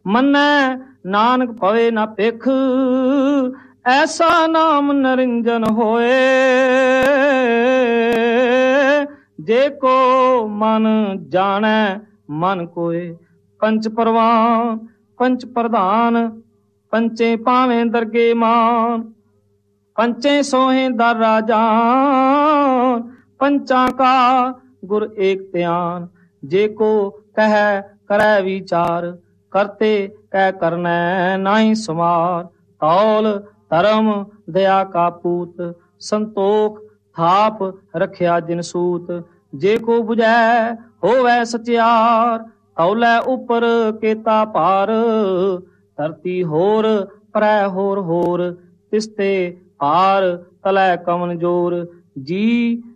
ਮੰਨੈ ਨਾਨਕ ਪਵੇ ਨਾ ਭਿਖ, ਐਸਾ ਨਾਮ ਨਿਰੰਜਨ ਹੋਏ। ਜੇ ਕੋ ਮਨ ਜਾਣੈ ਮਨ ਕੋਏ, ਪੰਚ ਪਰਵਾਨ ਪੰਚ ਪ੍ਰਧਾਨ, ਪੰਚੇ ਪਾਵੇਂ ਦਰਗੇ ਮਾਨ। ਪੰਚੇ ਸੋਹੇ ਦਰ ਰਾਜਾਨ, ਪੰਚਾਂ ਕਾ ਗੁਰ ਏਕ ਧਿਆਨ। ਜੇ ਕੋ ਕਹਿ ਕਰੈ ਵਿਚਾਰ, ਕਰਤੇ ਕਹਿ ਕਰਨੈ ਨਾਹੀ ਸਮਾਰ। ਤੌਲ ਧਰਮ ਦਇਆ ਕਾ ਪੂਤ, ਸੰਤੋਖ ਥਾਪ ਰਖਿਆ ਜਿਨ ਸੂਤ। ਜੇ ਕੋ ਬੁਝੈ ਹੋਵੈ ਸਚਿਆਰ, ਤੌਲੇ ਉਪਰ ਕੇਤਾ ਭਾਰ। ਧਰਤੀ ਹੋਰ ਪਰੈ ਹੋਰ ਹੋਰ, ਤਿਸਤੇ ਭਾਰ ਤਲੈ ਕਵਨ ਜੋਰ। ਜੀ